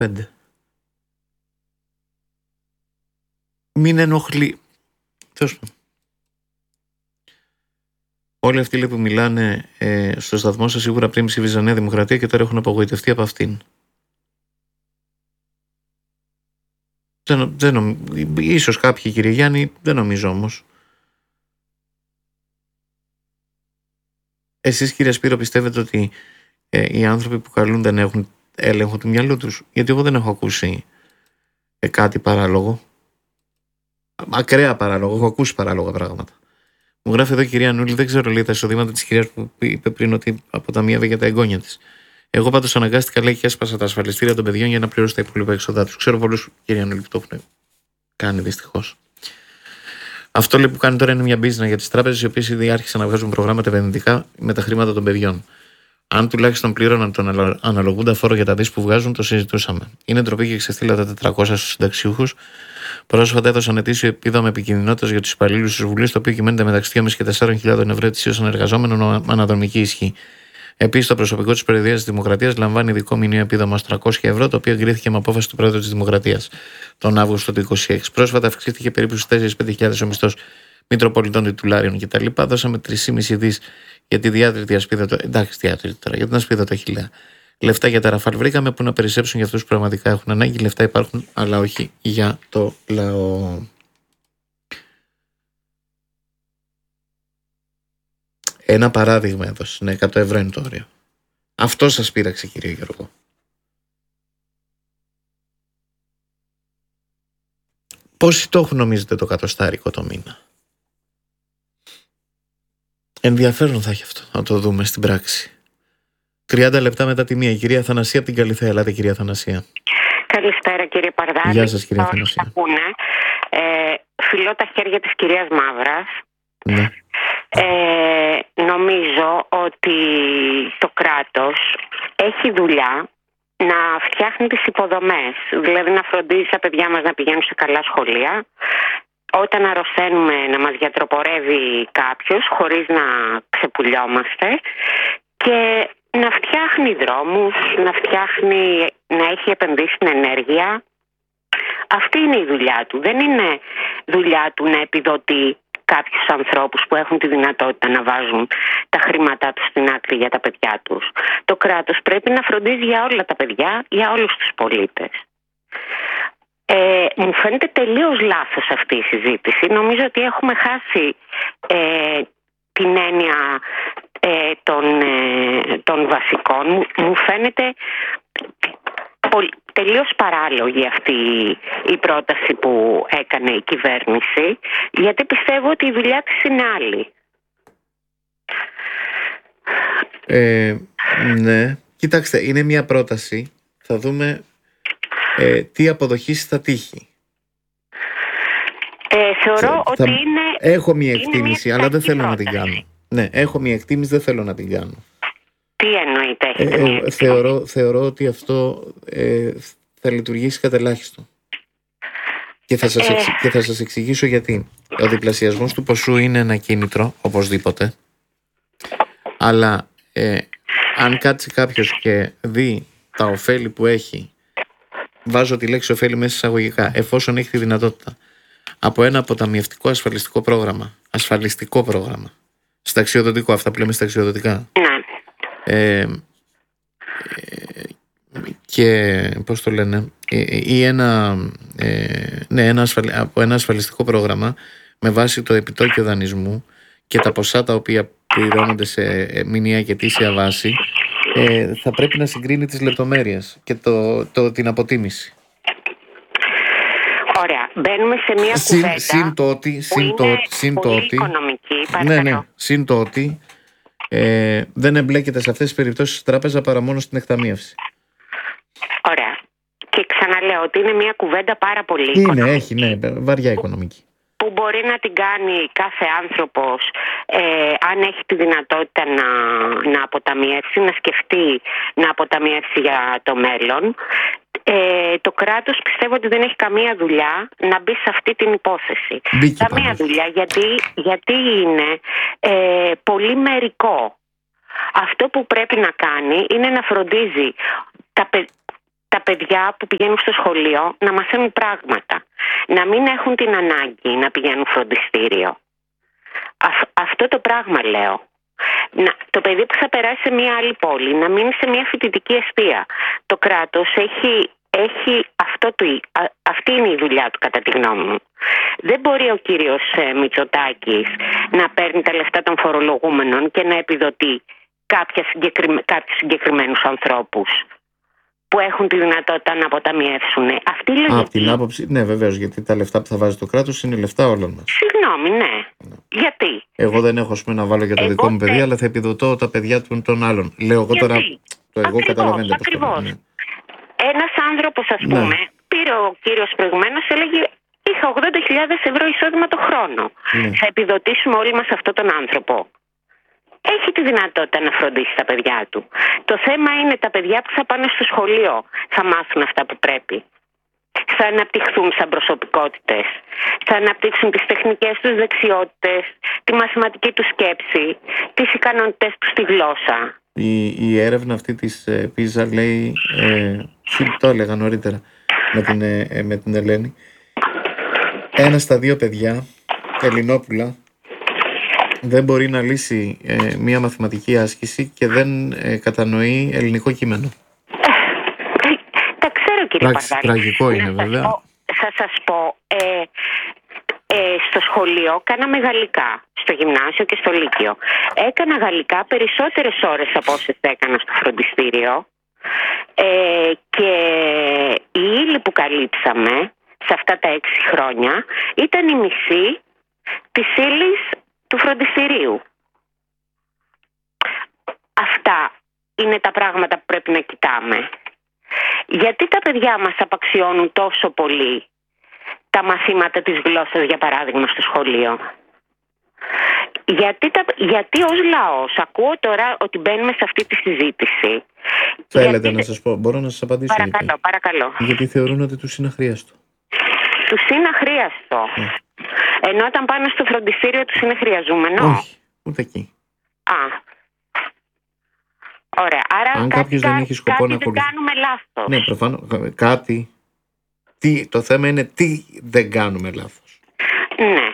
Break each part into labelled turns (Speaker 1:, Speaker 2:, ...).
Speaker 1: 5. Μην ενοχλεί. Τέλος πάντων. Όλοι αυτοί λέει, που μιλάνε στο σταθμό σας σίγουρα πριν ψήφιζαν Νέα Δημοκρατία και τώρα έχουν απογοητευτεί από αυτήν. Ίσως κάποιοι, κύριε Γιάννη, δεν νομίζω όμως. Εσείς, κύριε Σπύρο, πιστεύετε ότι οι άνθρωποι που καλούν δεν έχουν έλεγχο του μυαλού τους? Γιατί εγώ δεν έχω ακούσει κάτι παράλογο. Ακραία παράλογο. Έχω ακούσει παράλογα πράγματα. Μου γράφει εδώ η κυρία Νούλη, δεν ξέρω, λέει, τα εισοδήματα της κυρίας που είπε πριν ότι αποταμιεύε για τα εγγόνια της. Εγώ πάντως αναγκάστηκα, λέει, και έσπασα τα ασφαλιστήρια των παιδιών για να πληρώσω τα υπόλοιπα έξοδά τους. Ξέρω πολλούς, κυρία Νούλη, που το έχουν κάνει δυστυχώς. Αυτό, λέει, που κάνει τώρα είναι μια business για τις τράπεζες, οι οποίες ήδη άρχισαν να βγάζουν προγράμματα επενδυτικά με τα χρήματα των παιδιών. Αν τουλάχιστον πλήρωναν τον αναλογούντα φόρο για τα δις που βγάζουν, το συζητούσαμε. Είναι ντροπή και ξεφτύλα τα 400 στους συνταξιούχους. Πρόσφατα έδωσαν ετήσιο επίδομα επικινδυνότητας για τους υπαλλήλους της Βουλής, το οποίο κυμαίνεται μεταξύ 2.500 και 4.000 ευρώ ετησίως ανεργαζόμενων με αναδρομική ισχύ. Επίσης, το προσωπικό της Προεδρίας της Δημοκρατίας λαμβάνει ειδικό μηνιαίο επίδομα 300 ευρώ, το οποίο εγκρίθηκε με απόφαση του Πρόεδρου της Δημοκρατίας τον Αύγουστο του 2026. Πρόσφατα αυξήθηκε περίπου στους 4.000-5.000 ο μισθός Μητροπολιτών Τιτουλάριων κτλ. Δώσαμε 3,5 δις για τη διάτρητη ασπίδα. Εντάξει, διάτρητη τώρα, για την ασπίδα το Αχιλλέα. Λεφτά για τα Ραφάλ βρήκαμε που να περισσέψουν για αυτούς που πραγματικά έχουν ανάγκη. Λεφτά υπάρχουν, αλλά όχι για το λαό. Ένα παράδειγμα έδωσε. Ναι, 100 ευρώ είναι το όριο. Αυτό σας πείραξε, κύριε Γιώργο? Πόσοι το έχουν, νομίζετε, το κατοστάρικο το μήνα? Ενδιαφέρον θα έχει αυτό, να το δούμε στην πράξη. 30 λεπτά μετά τη μία, η κυρία Αθανασία από την Καλιθέα. Ελάτε, κυρία Αθανασία.
Speaker 2: Καλησπέρα, κύριε Παρδάλη.
Speaker 1: Γεια σας, κυρία Αθανασία.
Speaker 2: Φιλώ τα χέρια της κυρίας Μαύρας.
Speaker 1: Ναι.
Speaker 2: Νομίζω ότι το κράτος έχει δουλειά να φτιάχνει τις υποδομές. Δηλαδή να φροντίζει τα παιδιά μας να πηγαίνουν σε καλά σχολεία. Όταν αρρωσταίνουμε να μας γιατροπορεύει κάποιος χωρίς να ξεπουλιόμαστε. Και να φτιάχνει δρόμους, να έχει επενδύσει στην ενέργεια. Αυτή είναι η δουλειά του. Δεν είναι δουλειά του να επιδοτεί κάποιους ανθρώπους που έχουν τη δυνατότητα να βάζουν τα χρήματά τους στην άκρη για τα παιδιά τους. Το κράτος πρέπει να φροντίζει για όλα τα παιδιά, για όλους τους πολίτες. Μου φαίνεται τελείως λάθος αυτή η συζήτηση. Νομίζω ότι έχουμε χάσει την έννοια των βασικών. Μου φαίνεται τελείως παράλογη αυτή η πρόταση που έκανε η κυβέρνηση, γιατί πιστεύω ότι η δουλειά της είναι άλλη.
Speaker 1: Ναι, κοιτάξτε, είναι μια πρόταση. Θα δούμε τι αποδοχής θα τύχει.
Speaker 2: Θεωρώ ότι είναι...
Speaker 1: Έχω μια εκτίμηση, αλλά δεν θέλω να την κάνω. Ναι, έχω μια εκτίμηση, δεν θέλω να την κάνω.
Speaker 2: Τι εννοείται, έχετε μια εκτίμηση?
Speaker 1: Θεωρώ ότι αυτό θα λειτουργήσει κατελάχιστο. Και θα σας εξηγήσω γιατί. Ο διπλασιασμός του ποσού είναι ένα κίνητρο, οπωσδήποτε. Αλλά αν κάτσει κάποιος και δει τα ωφέλη που έχει, βάζω τη λέξη ωφέλη μέσα εισαγωγικά, εφόσον έχει τη δυνατότητα από ένα αποταμιευτικό ασφαλιστικό πρόγραμμα, συνταξιοδοτικό, αυτά που λέμε συνταξιοδοτικά.
Speaker 2: Ναι.
Speaker 1: Και πώς το λένε, ή από ένα ασφαλιστικό πρόγραμμα με βάση το επιτόκιο δανεισμού και τα ποσά τα οποία πληρώνονται σε μηνιαία και ετήσια βάση, θα πρέπει να συγκρίνει τις λεπτομέρειες και την αποτίμηση.
Speaker 2: Ωραία, μπαίνουμε σε μια κουβέντα
Speaker 1: συν το ότι
Speaker 2: οικονομική.
Speaker 1: Ναι, συν το ότι δεν εμπλέκεται σε αυτές τις περιπτώσεις η τράπεζα παρά μόνο στην εκταμείευση.
Speaker 2: Ωραία. Και ξαναλέω ότι είναι μια κουβέντα πάρα πολύ οικονομική.
Speaker 1: Βαριά οικονομική.
Speaker 2: Που μπορεί να την κάνει κάθε άνθρωπος αν έχει τη δυνατότητα να αποταμιεύσει, να σκεφτεί να αποταμιεύσει για το μέλλον. Το κράτος πιστεύω ότι δεν έχει καμία δουλειά να μπει σε αυτή την υπόθεση. Καμία δουλειά, γιατί είναι πολύ μερικό. Αυτό που πρέπει να κάνει είναι να φροντίζει τα παιδιά που πηγαίνουν στο σχολείο να μαθαίνουν πράγματα. Να μην έχουν την ανάγκη να πηγαίνουν φροντιστήριο. Αυτό το πράγμα λέω. Το παιδί που θα περάσει σε μια άλλη πόλη να μείνει σε μια φοιτητική εστία. Το κράτος έχει αυτή είναι η δουλειά του, κατά τη γνώμη μου. Δεν μπορεί ο κύριος Μητσοτάκης να παίρνει τα λεφτά των φορολογούμενων και να επιδοτεί κάποιους συγκεκριμένους ανθρώπους που έχουν τη δυνατότητα να αποταμιεύσουν. Αυτή η λογική.
Speaker 1: Από την άποψη, ναι, βεβαίως, γιατί τα λεφτά που θα βάζει το κράτος είναι λεφτά όλων μας.
Speaker 2: Συγγνώμη, ναι. Γιατί?
Speaker 1: Εγώ δεν έχω, ας πούμε, να βάλω για το δικό μου παιδί, αλλά θα επιδοτώ τα παιδιά των άλλων. Λέω εγώ τώρα. Εγώ καταλαβαίνετε πώς το λέω.
Speaker 2: Ένας άνθρωπος, ας πούμε, πήρε ο κύριος προηγουμένως, έλεγε είχα 80.000 ευρώ εισόδημα το χρόνο. Θα επιδοτήσουμε όλοι μας αυτόν τον άνθρωπο? Έχει τη δυνατότητα να φροντίσει τα παιδιά του. Το θέμα είναι τα παιδιά που θα πάνε στο σχολείο θα μάθουν αυτά που πρέπει. Θα αναπτυχθούν σαν προσωπικότητες. Θα αναπτύξουν τις τεχνικές τους δεξιότητες, τη μαθηματική τους σκέψη, τις ικανότητες τους στη γλώσσα.
Speaker 1: Η έρευνα αυτή της PISA λέει, το έλεγα νωρίτερα με την Ελένη, 1 στα 2 παιδιά, Ελληνόπουλα, δεν μπορεί να λύσει μία μαθηματική άσκηση και δεν κατανοεί ελληνικό κείμενο.
Speaker 2: Τα ξέρω, κύριε Παπαδάκη.
Speaker 1: Τραγικό είναι, βέβαια.
Speaker 2: Θα σας πω, στο σχολείο κάναμε γαλλικά, στο γυμνάσιο και στο λύκειο. Έκανα γαλλικά περισσότερες ώρες από όσες έκανα στο φροντιστήριο και η ύλη που καλύψαμε σε αυτά τα 6 χρόνια ήταν η μισή της ύλης του φροντιστηρίου. Αυτά είναι τα πράγματα που πρέπει να κοιτάμε. Γιατί τα παιδιά μας απαξιώνουν τόσο πολύ τα μαθήματα της γλώσσας, για παράδειγμα, στο σχολείο? Γιατί ως λαός, ακούω τώρα ότι μπαίνουμε σε αυτή τη συζήτηση.
Speaker 1: Θέλετε να σας πω, μπορώ να σας απαντήσω?
Speaker 2: Παρακαλώ.
Speaker 1: Γιατί θεωρούν ότι τους είναι αχρίαστο.
Speaker 2: Τους είναι αχρίαστο. Ενώ όταν πάνε στο φροντιστήριο τους είναι χρειαζόμενο.
Speaker 1: Όχι, ούτε εκεί.
Speaker 2: Ωραία. Άρα
Speaker 1: αν κάποιος δεν έχει σκοπό να
Speaker 2: δεν κάνουμε λάθος.
Speaker 1: Ναι, προφανώς. Το θέμα είναι τι δεν κάνουμε λάθος.
Speaker 2: Ναι.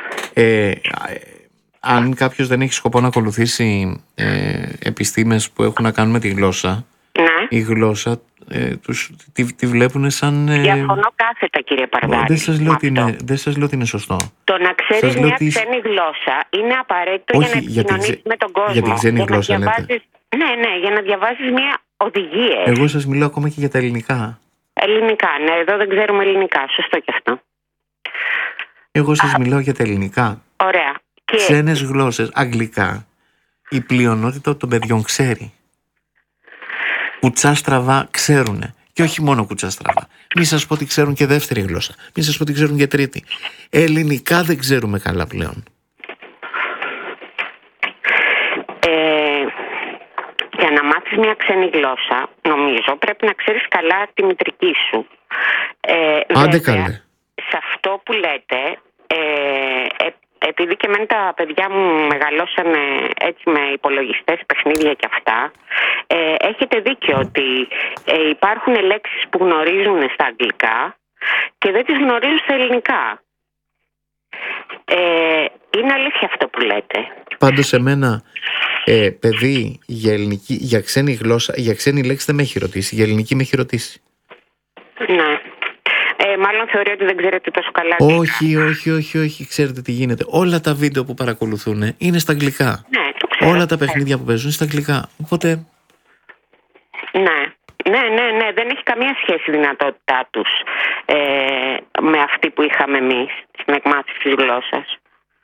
Speaker 1: Αν κάποιος δεν έχει σκοπό να ακολουθήσει επιστήμες που έχουν να κάνουν με τη γλώσσα, η γλώσσα τη βλέπουν σαν...
Speaker 2: Διαφωνώ κάθετα, κύριε Παρδάκη.
Speaker 1: Δεν σας λέω ότι είναι σωστό.
Speaker 2: Το να ξέρεις μια ξένη γλώσσα είναι απαραίτητο για να επικοινωνήσεις με τον κόσμο.
Speaker 1: Για την ξένη γλώσσα λέτε.
Speaker 2: Ναι, για να διαβάζεις μια οδηγία.
Speaker 1: Εγώ σας μιλάω ακόμα και για τα ελληνικά.
Speaker 2: Ελληνικά, ναι, εδώ δεν ξέρουμε ελληνικά. Σωστό και αυτό.
Speaker 1: Εγώ σας μιλάω για τα ελληνικά.
Speaker 2: Ωραία.
Speaker 1: Ξένες γλώσσες, αγγλικά, η πλειονότητα των παιδιών ξέρει. Κουτσά στραβά ξέρουνε. Και όχι μόνο κουτσά στραβά. Μη σας πω ότι ξέρουν και δεύτερη γλώσσα. Μη σας πω ότι ξέρουν και τρίτη. Ελληνικά δεν ξέρουμε καλά πλέον.
Speaker 2: Για να μάθεις μια ξένη γλώσσα, νομίζω πρέπει να ξέρεις καλά τη μητρική σου.
Speaker 1: Άντε καλέ.
Speaker 2: Σε αυτό που λέτε, επειδή και εμένα τα παιδιά μου μεγαλώσανε έτσι με υπολογιστές, παιχνίδια και αυτά, έχετε δίκιο ότι υπάρχουν λέξεις που γνωρίζουν στα αγγλικά και δεν τις γνωρίζουν στα ελληνικά. Είναι αλήθεια αυτό που λέτε.
Speaker 1: Πάντως εμένα παιδί για ξένη γλώσσα, για ξένη λέξη δεν με έχει ρωτήσει, για ελληνική με έχει ρωτήσει.
Speaker 2: Ναι. Μάλλον θεωρεί ότι δεν ξέρετε τόσο καλά.
Speaker 1: Όχι, ξέρετε τι γίνεται. Όλα τα βίντεο που παρακολουθούν είναι στα αγγλικά.
Speaker 2: Ναι, το ξέρω.
Speaker 1: Όλα τα παιχνίδια που παίζουν είναι στα αγγλικά. Οπότε...
Speaker 2: Ναι, δεν έχει καμία σχέση η δυνατότητά τους με αυτή που είχαμε εμείς στην εκμάθηση της γλώσσας.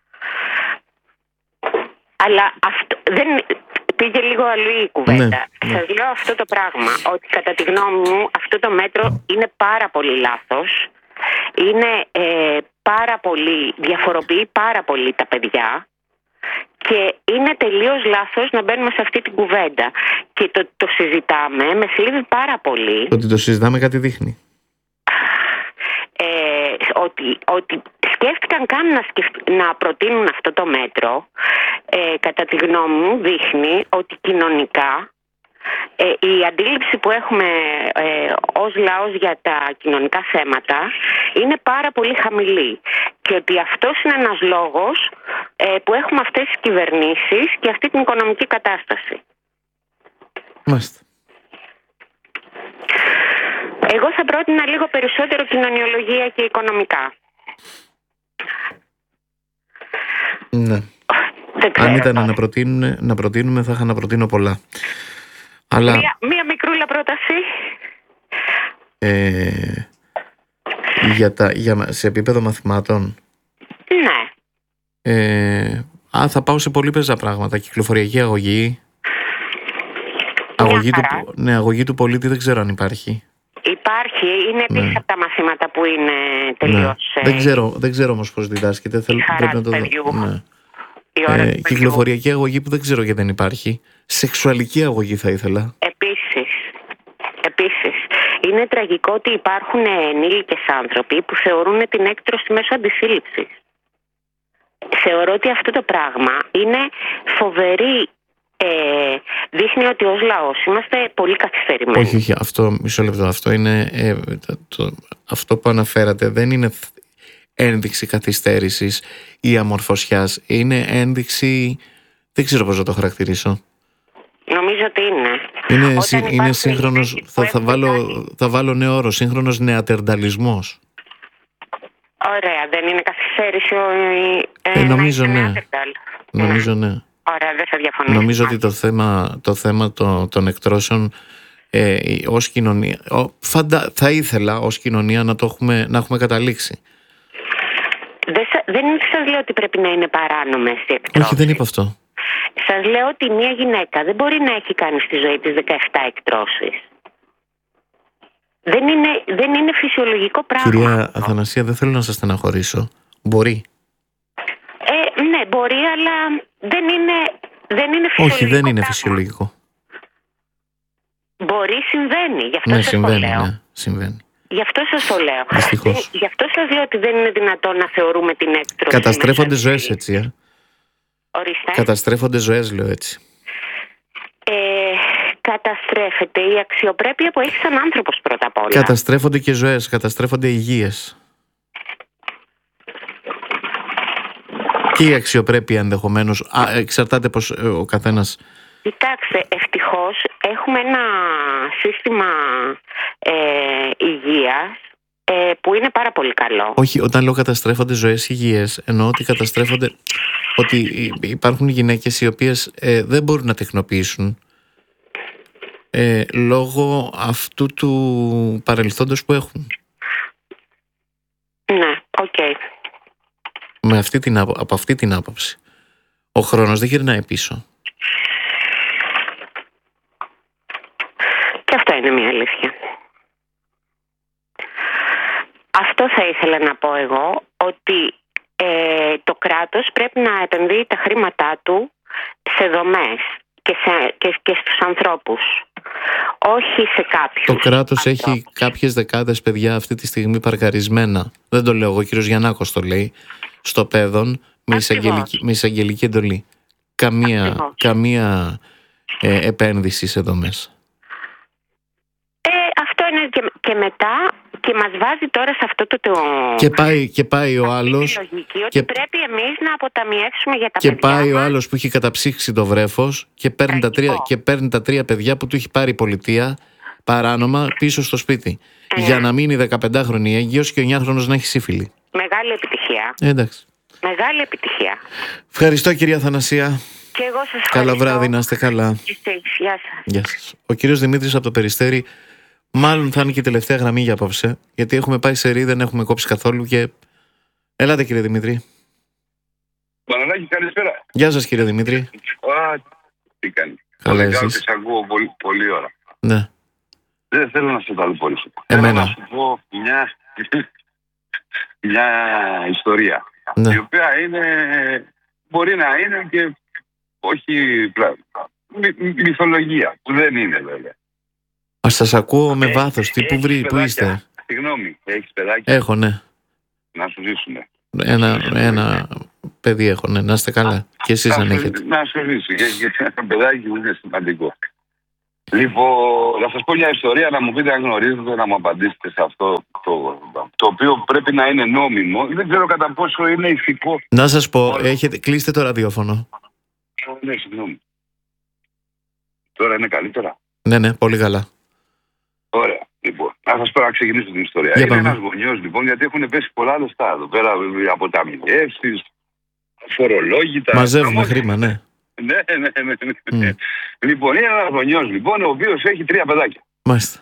Speaker 2: Αλλά αυτό δεν... Πήγε λίγο αλλού η κουβέντα. Ναι. Σας λέω αυτό το πράγμα, ότι κατά τη γνώμη μου αυτό το μέτρο είναι πάρα πολύ λάθος. Είναι πάρα πολύ, διαφοροποιεί πάρα πολύ τα παιδιά και είναι τελείως λάθος να μπαίνουμε σε αυτή την κουβέντα. Και το συζητάμε, με θλίβει πάρα πολύ.
Speaker 1: Ότι το συζητάμε κάτι δείχνει.
Speaker 2: Ότι σκέφτηκαν καν να προτείνουν αυτό το μέτρο, κατά τη γνώμη μου δείχνει ότι κοινωνικά Η αντίληψη που έχουμε ως λαός για τα κοινωνικά θέματα είναι πάρα πολύ χαμηλή και ότι αυτός είναι ένας λόγος που έχουμε αυτές τις κυβερνήσεις και αυτή την οικονομική κατάσταση.
Speaker 1: Μάλιστα.
Speaker 2: Εγώ θα πρότεινα λίγο περισσότερο κοινωνιολογία και οικονομικά.
Speaker 1: Ναι. Αν ήταν να προτείνουμε, θα είχα να προτείνω πολλά. Αλλά...
Speaker 2: Μία μικρούλα πρόταση.
Speaker 1: Σε επίπεδο μαθημάτων.
Speaker 2: Ναι.
Speaker 1: Θα πάω σε πολύ πεζά πράγματα. Κυκλοφοριακή αγωγή. Αγωγή του πολίτη δεν ξέρω αν υπάρχει.
Speaker 2: Υπάρχει, είναι επίσης από τα μαθήματα που είναι τελείως...
Speaker 1: Δεν ξέρω όμως πώς διδάσκεται. Πρέπει να το δω. Ναι. Κυκλοφοριακή αγωγή που δεν ξέρω γιατί δεν υπάρχει. Σεξουαλική αγωγή θα ήθελα. Επίσης. Είναι τραγικό ότι υπάρχουν ενήλικες άνθρωποι που θεωρούν την έκτρωση μέσω αντισύλληψης. Θεωρώ ότι αυτό το πράγμα είναι φοβερή. Δείχνει ότι ως λαός είμαστε πολύ καθυστερημένοι. Όχι, αυτό, μισό λεπτό. Αυτό είναι αυτό που αναφέρατε δεν είναι ένδειξη καθυστέρησης ή αμορφωσιάς. Είναι ένδειξη, δεν ξέρω πώς να το χαρακτηρίσω.
Speaker 2: Νομίζω ότι
Speaker 1: είναι σύγχρονος, θα βάλω νέο όρο, σύγχρονος νεατερνταλισμός.
Speaker 2: Ωραία, δεν είναι καθυστέρηση
Speaker 1: νομίζω ναι. Νομίζω ναι.
Speaker 2: Ωραία, δεν θα διαφωνήσω.
Speaker 1: Νομίζω ότι το θέμα των εκτρώσεων ως κοινωνία, θα ήθελα ως κοινωνία να έχουμε καταλήξει.
Speaker 2: Δεν σας λέω ότι πρέπει να είναι παράνομες οι εκτρώσεις.
Speaker 1: Όχι, δεν είπα αυτό.
Speaker 2: Σας λέω ότι μια γυναίκα δεν μπορεί να έχει κάνει στη ζωή της 17 εκτρώσεις. Δεν είναι φυσιολογικό πράγμα.
Speaker 1: Κυρία Αθανασία, δεν θέλω να σας στεναχωρήσω. Μπορεί.
Speaker 2: Ναι, μπορεί, αλλά δεν είναι φυσιολογικό.
Speaker 1: Όχι, δεν είναι φυσιολογικό.
Speaker 2: Μπορεί, συμβαίνει. Γι' αυτό
Speaker 1: ναι,
Speaker 2: σας το λέω.
Speaker 1: Ναι, συμβαίνει.
Speaker 2: Γι' αυτό σας το λέω.
Speaker 1: Δυστυχώς.
Speaker 2: Γι' αυτό σας λέω ότι δεν είναι δυνατόν να θεωρούμε την έκτρωση.
Speaker 1: Καταστρέφονται ζωές έτσι,
Speaker 2: Ορίστε.
Speaker 1: Καταστρέφονται ζωές, λέω έτσι.
Speaker 2: Καταστρέφεται η αξιοπρέπεια που έχει σαν άνθρωπος πρώτα απ' όλα.
Speaker 1: Καταστρέφονται και ζωές, καταστρέφονται υγείες. Και η αξιοπρέπεια ενδεχομένως. Εξαρτάται πως ο καθένας...
Speaker 2: Κοιτάξτε, ευτυχώς έχουμε ένα σύστημα υγείας που είναι πάρα πολύ καλό.
Speaker 1: Όχι, όταν λέω καταστρέφονται ζωές, υγείες, εννοώ ότι καταστρέφονται... ότι υπάρχουν γυναίκες οι οποίες δεν μπορούν να τεκνοποιήσουν λόγω αυτού του παρελθόντος που έχουν.
Speaker 2: Ναι, οκ.
Speaker 1: Από αυτή την άποψη. Ο χρόνος δεν γυρνάει πίσω.
Speaker 2: Και αυτό είναι μια αλήθεια. Αυτό θα ήθελα να πω εγώ, ότι το κράτος πρέπει να επενδύει τα χρήματά του σε δομές και στους ανθρώπους, όχι σε κάποιους.
Speaker 1: Το κράτος έχει κάποιες δεκάδες παιδιά αυτή τη στιγμή παρκαρισμένα. Δεν το λέω εγώ, ο κύριος Γιαννάκος το λέει, στο Παιδόν, με εισαγγελική εντολή. Καμία επένδυση σε δομές.
Speaker 2: Αυτό είναι και μετά, και μας βάζει τώρα σε αυτό το...
Speaker 1: Και πάει ο άλλος...
Speaker 2: ότι πρέπει εμείς να αποταμιεύσουμε για τα
Speaker 1: και
Speaker 2: παιδιά.
Speaker 1: Και πάει ο άλλος που έχει καταψύξει το βρέφος και παίρνει τα τρία παιδιά που του έχει πάρει η πολιτεία παράνομα πίσω στο σπίτι. Για να μείνει 15χρονη έγκυος και ο 9χρονος να έχει σύφυλλη.
Speaker 2: Μεγάλη επιτυχία.
Speaker 1: Εντάξει.
Speaker 2: Μεγάλη επιτυχία.
Speaker 1: Ευχαριστώ, κυρία Αθανασία.
Speaker 2: Και εγώ σας ευχαριστώ.
Speaker 1: Καλό βράδυ, να είστε καλά.
Speaker 2: Γεια σας.
Speaker 1: Γεια σας. Ο κύριος Δημήτρης από το Περιστέρι, μάλλον θα είναι και η τελευταία γραμμή για απόψε, γιατί έχουμε πάει σε ρί, δεν έχουμε κόψει καθόλου και... Ελάτε, κύριε Δημήτρη.
Speaker 3: Παναγιώτη, καλησπέρα.
Speaker 1: Γεια σας, κύριε Δημήτρη.
Speaker 3: Τι κάνει.
Speaker 1: Καλά, εσείς.
Speaker 3: Σας ακούω πολύ ώρα.
Speaker 1: Ναι.
Speaker 3: Δεν θέλω να σε ταλαιπωρήσω.
Speaker 1: Εμένα.
Speaker 3: Θέλω να σου πω μια ιστορία.
Speaker 1: Ναι.
Speaker 3: Η οποία μπορεί να είναι και όχι μυθολογία, που δεν είναι βέβαια.
Speaker 1: Σας ακούω με βάθος. Πού είστε?
Speaker 3: Συγγνώμη, έχεις παιδάκι?
Speaker 1: Έχω, ναι.
Speaker 3: Να σου ζήσουνε.
Speaker 1: Ένα παιδί έχω, ναι. Να είστε καλά. Και εσείς αν έχετε.
Speaker 3: Να σου ζήσει. Γιατί ένα παιδάκι είναι σημαντικό. Λοιπόν, θα σας πω μια ιστορία να μου πείτε αν γνωρίζετε, να μου απαντήσετε σε αυτό το οποίο πρέπει να είναι νόμιμο. Δεν ξέρω κατά πόσο είναι ηθικό.
Speaker 1: Να σας πω, κλείστε το ραδιόφωνο.
Speaker 3: Ναι, συγγνώμη. Τώρα είναι καλύτερα.
Speaker 1: Ναι, πολύ καλά.
Speaker 3: Ωραία. Λοιπόν, να σας πω να ξεκινήσω την ιστορία. Είναι ένας γονιός, λοιπόν, γιατί έχουν πέσει πολλά λεφτά εδώ πέρα, αποταμιεύσεις, φορολόγητα.
Speaker 1: Μαζεύουμε χρήμα, ναι.
Speaker 3: Ναι. Λοιπόν, είναι ένας γονιός, λοιπόν, ο οποίος έχει 3 παιδάκια.
Speaker 1: Μάλιστα.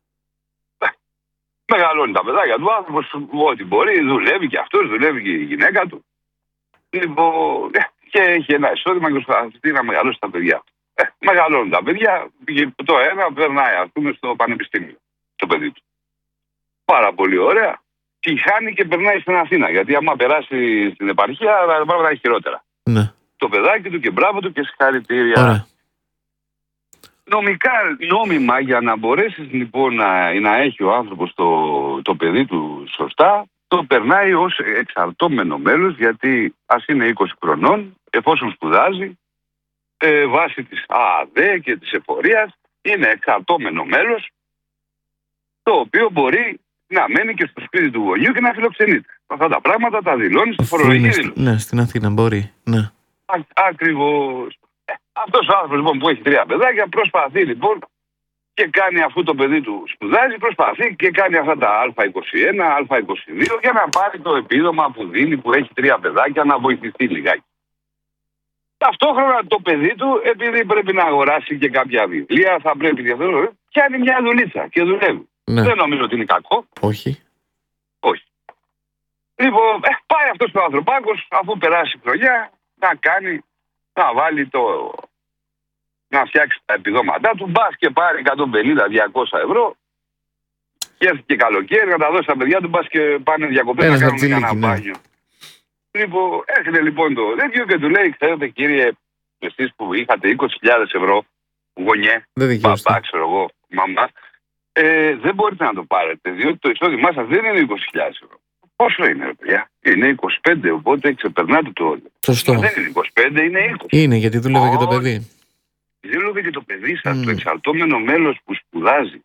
Speaker 3: Μεγαλώνει τα παιδάκια του, άνθρωπος ό,τι μπορεί, δουλεύει και αυτός, δουλεύει και η γυναίκα του. Λοιπόν, και έχει ένα εισόδημα και προσπαθεί να μεγαλώσει τα παιδιά. Μεγαλώνουν τα παιδιά, το ένα περνάει, ας πούμε, στο πανεπιστήμιο, το παιδί του. Πάρα πολύ ωραία. Τη χάνει και περνάει στην Αθήνα, γιατί άμα περάσει στην επαρχία, τα πράγματα είναι χειρότερα.
Speaker 1: Ναι.
Speaker 3: Το παιδάκι του και μπράβο του και συγχαρητήρια.
Speaker 1: Ωραία.
Speaker 3: Νομικά, νόμιμα, για να μπορέσει λοιπόν να έχει ο άνθρωπος το παιδί του σωστά, το περνάει ως εξαρτώμενο μέλος, γιατί ας είναι 20 χρονών, εφόσον σπουδάζει, βάσει της ΑΑΔ και της εφορίας, είναι εξαρτώμενο μέλος, το οποίο μπορεί να μένει και στο σπίτι του γονιού και να φιλοξενείται. Αυτά τα πράγματα τα δηλώνει στη φορολογική δήλωση.
Speaker 1: Ναι, στην Αθήνα μπορεί. Ναι.
Speaker 3: Ακριβώς. Αυτός ο άνθρωπος λοιπόν που έχει 3 παιδάκια προσπαθεί λοιπόν και κάνει, αφού το παιδί του σπουδάζει, προσπαθεί και κάνει αυτά τα Α21, Α22 για να πάρει το επίδομα που δίνει, που έχει 3 παιδάκια, να βοηθηθεί λιγάκι. Ταυτόχρονα το παιδί του, επειδή πρέπει να αγοράσει και κάποια βιβλία, θα πρέπει και αυτό, κάνει μια δουλίτσα και δουλεύει.
Speaker 1: Ναι.
Speaker 3: Δεν νομίζω ότι είναι κακό.
Speaker 1: Όχι.
Speaker 3: Όχι. Λοιπόν, πάει αυτός ο ανθρωπάκος, αφού περάσει χρονιά, να βάλει να φτιάξει τα επιδόματά του, μπας και πάρει 150-200 ευρώ και έρθει και καλοκαίρι να τα δώσει στα παιδιά του, μπας και πάνε διακοπές να κάνουν ένα μπάνιο. Λοιπόν, έρχεται λοιπόν το τέτοιο και του λέει, ξέρετε κύριε, εσείς που είχατε 20.000 ευρώ, γονιέ, παπά, ξέρω εγώ, μαμά, δεν μπορείτε να το πάρετε, διότι το εισόδημά σας δεν είναι 20.000 ευρώ. Πόσο είναι, ρε παιδιά? Είναι 25, οπότε ξεπερνάτε το όριο.
Speaker 1: Σωστό.
Speaker 3: Δεν είναι 25, είναι 20.
Speaker 1: Είναι, γιατί δούλευε και το παιδί.
Speaker 3: Δούλευε και το παιδί σας, το εξαρτώμενο μέλος που σπουδάζει.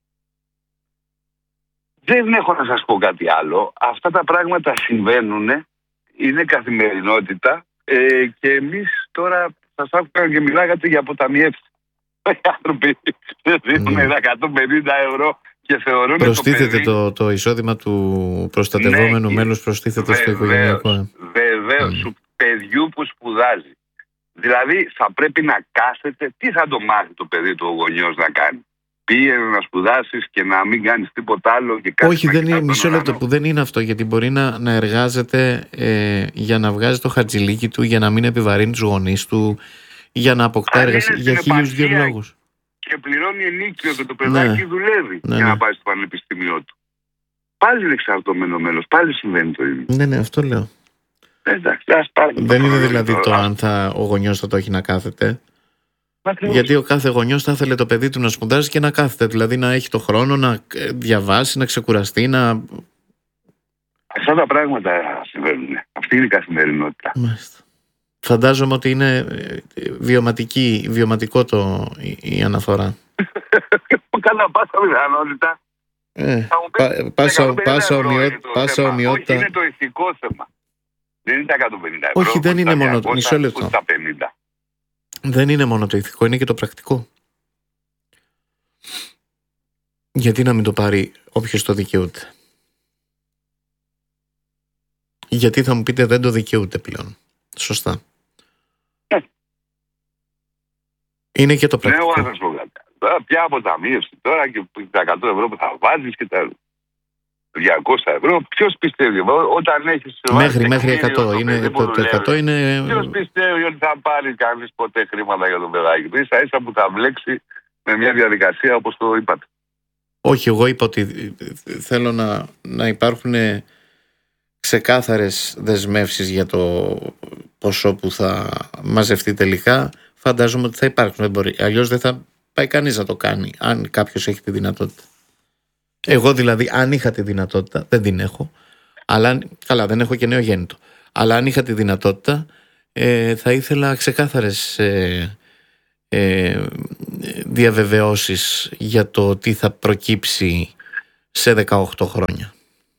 Speaker 3: Δεν έχω να σας πω κάτι άλλο. Αυτά τα πράγματα συμβαίνουν, είναι καθημερινότητα και εμείς τώρα σας άκουγα και μιλάγατε για αποταμιεύσεις. Οι άνθρωποι δίνουν 150 ευρώ και θεωρούν
Speaker 1: προστίθεται το εισόδημα του προστατευόμενου μέλους, προστίθεται στο οικογενειακό.
Speaker 3: Βεβαίως, του παιδιού που σπουδάζει. Δηλαδή θα πρέπει να κάθεται, τι θα το μάθει το παιδί του ο γονιός να κάνει? Πήγαινε να σπουδάσεις και να μην κάνεις τίποτα άλλο? Και
Speaker 1: όχι, δεν είναι, μισό λεπτό, που δεν είναι αυτό, γιατί μπορεί να εργάζεται για να βγάζει το χατζηλίκι του, για να μην επιβαρύνει τους γονείς του, για να αποκτά εργασία, για 1002 λόγους.
Speaker 3: Και πληρώνει ενίκιο και το παιδάκι δουλεύει για να πάει στο πανεπιστήμιο του. Πάλι είναι εξαρτώμενο μέλος, πάλι συμβαίνει το ίδιο.
Speaker 1: Ναι, αυτό λέω.
Speaker 3: Εντάξει,
Speaker 1: δεν είναι δηλαδή το αν ο γονιός θα το έχει να κάθεται. Γιατί ο κάθε γονιός θα ήθελε το παιδί του να σπουδάζει και να κάθεται. Δηλαδή να έχει το χρόνο να διαβάσει, να ξεκουραστεί, να...
Speaker 3: Αυτά τα πράγματα συμβαίνουν. Αυτή είναι η καθημερινότητα.
Speaker 1: Μάλιστα. Φαντάζομαι ότι είναι βιωματικό η αναφορά.
Speaker 3: Κατά πάσα πιθανότητα.
Speaker 1: Πάσα ομοιότητα.
Speaker 3: Είναι το ηθικό θέμα. Δεν είναι τα 150 ευρώ.
Speaker 1: Όχι, δεν είναι μόνο το μισό λεπτό. Δεν είναι μόνο το ηθικό, είναι και το πρακτικό. Γιατί να μην το πάρει όποιος το δικαιούται? Γιατί θα μου πείτε δεν το δικαιούται πλέον. Σωστά. Είναι και το πρακτικό.
Speaker 3: Ναι, πια αποταμίευση τώρα και τα 100 ευρώ που θα βάζεις και τα 200 ευρώ. Ποιος πιστεύει όταν έχεις...
Speaker 1: Μέχρι 100. Είναι, το 100 είναι...
Speaker 3: Ποιος πιστεύει ότι θα πάρει κανείς ποτέ χρήματα για τον παιδάκι του? Ίσα ίσα που θα βλέξει με μια διαδικασία όπως το είπατε.
Speaker 1: Όχι, εγώ είπα ότι θέλω να υπάρχουν ξεκάθαρες δεσμεύσεις για το ποσό που θα μαζευτεί τελικά. Φαντάζομαι ότι θα υπάρξουν. Αλλιώς δεν θα πάει κανείς να το κάνει, αν κάποιος έχει τη δυνατότητα. Εγώ δηλαδή, αν είχα τη δυνατότητα, δεν την έχω, αλλά καλά, δεν έχω και νεογέννητο, αλλά αν είχα τη δυνατότητα, θα ήθελα ξεκάθαρες διαβεβαιώσεις για το τι θα προκύψει σε 18 χρόνια.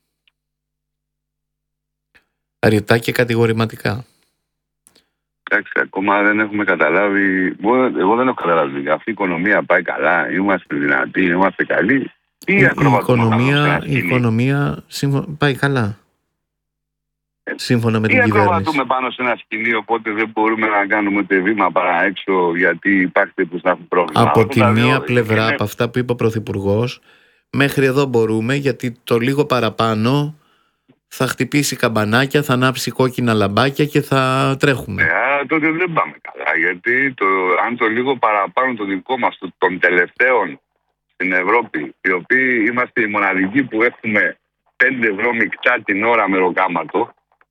Speaker 1: Αρκετά και κατηγορηματικά.
Speaker 3: Εντάξει, ακόμα δεν έχουμε καταλάβει. Εγώ δεν έχω καταλάβει. Αυτή η οικονομία πάει καλά, είμαστε δυνατοί, είμαστε καλοί.
Speaker 1: Η οικονομία πάει καλά. Σύμφωνα με την κυβέρνηση.
Speaker 3: Ακροβατούμε πάνω σε ένα σκηνή, οπότε δεν μπορούμε να κάνουμε ούτε βήμα παρά έξω, γιατί υπάρχει που θα έχουν πρόβλημα.
Speaker 1: Από τη μία πλευρά, από αυτά που είπε ο Πρωθυπουργός, μέχρι εδώ μπορούμε, γιατί το λίγο παραπάνω θα χτυπήσει καμπανάκια, θα ανάψει κόκκινα λαμπάκια και θα τρέχουμε.
Speaker 3: Τότε δεν πάμε καλά, γιατί αν το λίγο παραπάνω το δικό μας, των τελευταίων στην Ευρώπη, οι οποίοι είμαστε οι μοναδικοί που έχουμε 5 ευρώ μεικτά την ώρα με ροκάματο,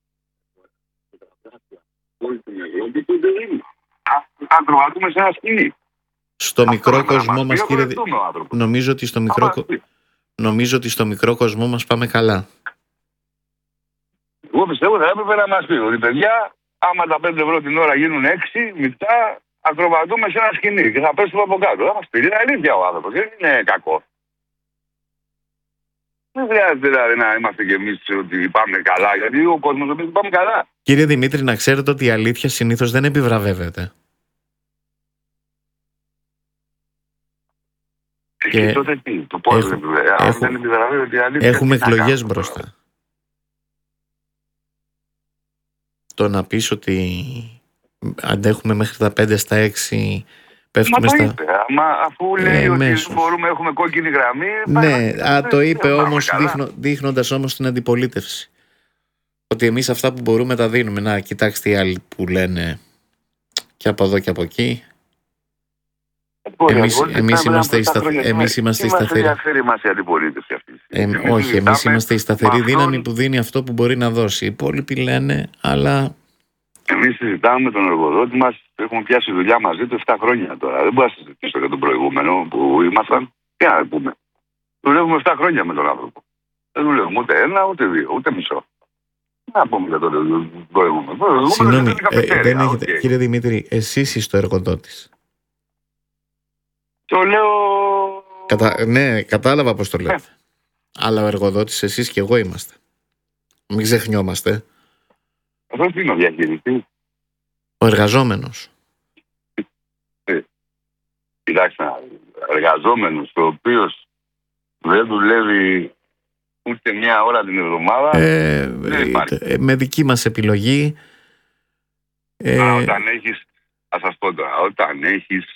Speaker 3: όλη την Ευρώπη, τότε δεν είναι. Ακροβατούμε σε ένα σκηνή.
Speaker 1: Στο μικρό κοσμό μας, κύριε, νομίζω ότι στο μικρό κοσμό μας πάμε καλά.
Speaker 3: Εγώ πιστεύω θα έπρεπε να μας πει ότι παιδιά, άμα τα 5 ευρώ την ώρα γίνουν 6, μεικτά, ακροβατούμε σε ένα σκηνή και θα πέσουμε από κάτω. Θα μας πει, είναι αλήθεια ο άνθρωπος, δεν είναι κακό. Δεν χρειάζεται δηλαδή να είμαστε κι εμείς ότι πάμε καλά, γιατί ο κόσμος ότι πάμε καλά.
Speaker 1: Κύριε Δημήτρη, να ξέρετε ότι η αλήθεια συνήθως δεν επιβραβεύεται.
Speaker 3: Και τότε τι, το πώς δεν επιβραβεύεται η αλήθεια.
Speaker 1: Έχουμε εκλογές μπροστά. Το να πεις ότι αντέχουμε μέχρι τα 5 στα 6, πέφτουμε στα...
Speaker 3: Αφού λέει ότι μπορούμε, έχουμε κόκκινη γραμμή...
Speaker 1: Ναι, το είπε όμως δείχνοντας όμως την αντιπολίτευση. Ότι εμείς αυτά που μπορούμε τα δίνουμε. Να, κοιτάξτε οι άλλοι που λένε και από εδώ και από εκεί. Εμείς είμαστε οι σταθεροί.
Speaker 3: Μας ενδιαφέρει μας η αντιπολίτευση αυτή.
Speaker 1: Όχι, εμείς είμαστε η σταθερή δύναμη που δίνει αυτό που μπορεί να δώσει. Οι υπόλοιποι λένε, αλλά...
Speaker 3: Εμείς συζητάμε με τον εργοδότη μας, έχουμε πιάσει δουλειά μαζί του 7 χρόνια τώρα. Δεν μπορώ να συζητήσω για τον προηγούμενο που ήμασταν. Τι να πούμε. Δουλεύουμε 7 χρόνια με τον άνθρωπο. Δεν δουλεύουμε ούτε 1, ούτε 2, ούτε μισό. Να πούμε για τον προηγούμενο.
Speaker 1: Συγγνώμη, δεν έχετε. Κύριε Δημήτρη, εσείς είστε ο εργοδότης.
Speaker 3: Το λέω...
Speaker 1: Ναι, κατάλαβα πώς το λέτε. Αλλά ο εργοδότης εσείς και εγώ είμαστε. Μην ξεχνιόμαστε.
Speaker 3: Αυτό τι είναι ο διαχειριστής?
Speaker 1: Ο εργαζόμενος.
Speaker 3: Κοιτάξτε, εργαζόμενος ο οποίος δεν δουλεύει ούτε μια ώρα την εβδομάδα, δεν υπάρχει.
Speaker 1: Με δική μας επιλογή.
Speaker 3: Όταν έχεις, θα σας πω τώρα, όταν έχεις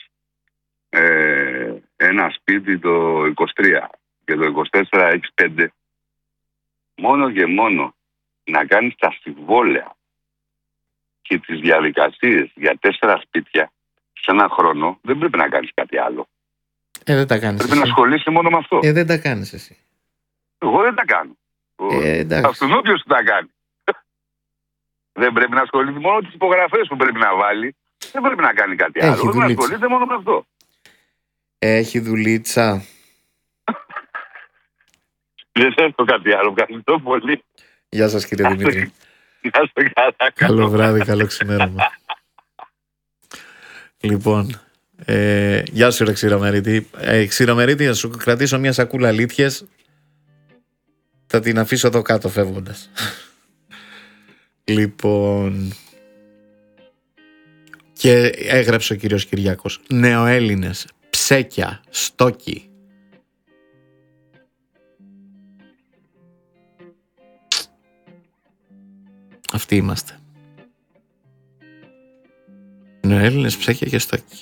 Speaker 3: ένα σπίτι το 23 και το 24 έχεις 5, μόνο και μόνο να κάνεις τα συμβόλαια και τις διαδικασίες για 4 σπίτια σε ένα χρόνο, δεν πρέπει να κάνεις κάτι άλλο.
Speaker 1: Δεν τα κάνεις.
Speaker 3: Πρέπει να ασχολείσαι μόνο με αυτό.
Speaker 1: Δεν τα κάνεις εσύ.
Speaker 3: Εγώ δεν τα κάνω. Αυτόν όποιος τα κάνει. Δεν πρέπει να ασχολείται μόνο τις υπογραφές που πρέπει να βάλει. Δεν πρέπει να κάνει κάτι άλλο. Πρέπει να ασχολείται μόνο με αυτό.
Speaker 1: Έχει δουλίτσα.
Speaker 3: Δεν έχω κάτι άλλο. Ευχαριστώ πολύ.
Speaker 1: Γεια σας κύριε Δημήτρη.
Speaker 3: Γεια σας, καλά.
Speaker 1: Καλό βράδυ, καλό ξημέρωμα. Λοιπόν, γεια σου ρε Ξηρομερίτη. Ξηρομερίτη, θα σου κρατήσω μια σακούλα αλήθειες. Θα την αφήσω εδώ κάτω φεύγοντας. Λοιπόν, και έγραψε ο κύριος Κυριάκος, νεοέλληνες, ψέκια, στόκι. Αυτοί είμαστε. Νεοέλληνες, ψέκια και στόκι.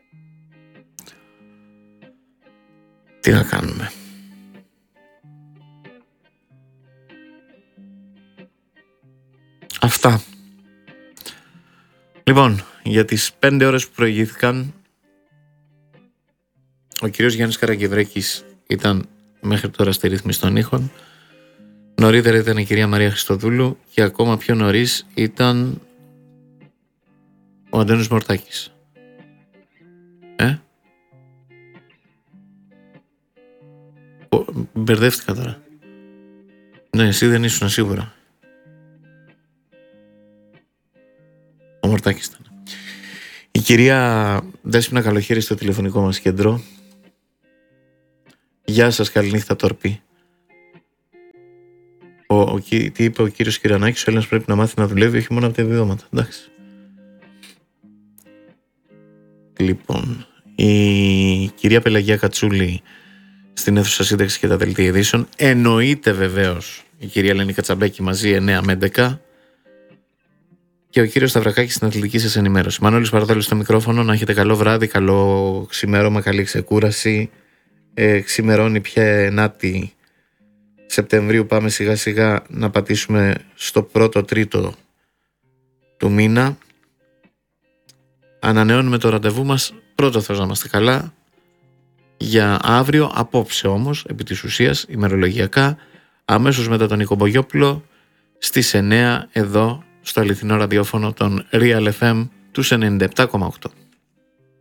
Speaker 1: Τι να κάνουμε. Αυτά. Λοιπόν, για τις 5 ώρες που προηγήθηκαν, ο κύριος Γιάννης Καραγκευρέκης ήταν μέχρι τώρα στη ρύθμιση των ήχων. Νωρίτερα ήταν η κυρία Μαρία Χριστοδούλου και ακόμα πιο νωρίς ήταν ο Αντώνης Μορτάκης. Μπερδεύτηκα τώρα. Ναι, εσύ δεν ήσουν σίγουρα. Ο Μορτάκης ήταν. Η κυρία Δέσποινα Καλοχέρη στο τηλεφωνικό μας κέντρο. Γεια σας, καληνύχτα τόρπη. Τι είπε ο κύριος Κυρανάκης, ο Έλληνας πρέπει να μάθει να δουλεύει, όχι μόνο από τα επιδόματα. Εντάξει. Λοιπόν, η κυρία Πελαγία Κατσούλη στην αίθουσα σύνταξη και τα δελτία ειδήσεων. Εννοείται βεβαίως η κυρία Ελένη Κατσαμπέκη μαζί 9 με 11. Και ο κύριος Σταυρακάκης στην αθλητική σας ενημέρωση. Μανώλης Παραδόλης στο μικρόφωνο. Να έχετε καλό βράδυ, καλό ξημέρωμα, καλή ξεκούραση. Ξημερώνει πια 9η Σεπτεμβρίου. Πάμε σιγά σιγά να πατήσουμε στο πρώτο τρίτο του μήνα. Ανανεώνουμε το ραντεβού μας. Πρώτο Θεός να είμαστε καλά. Για αύριο, απόψε όμως, επί της ουσίας, ημερολογιακά, αμέσως μετά τον Νίκο Μπογιόπουλο, στις 9 εδώ στο αληθινό ραδιόφωνο των Real FM τους 97,8.